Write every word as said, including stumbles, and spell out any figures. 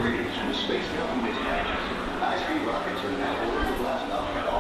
Greetings from the Space Government Dispatches. High-speed rockets are now ordered to blast off